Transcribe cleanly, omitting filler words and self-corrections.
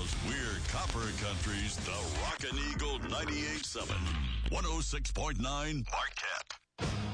those weird copper countries, the Rockin' Eagle 98.7, 106.9 Marquette.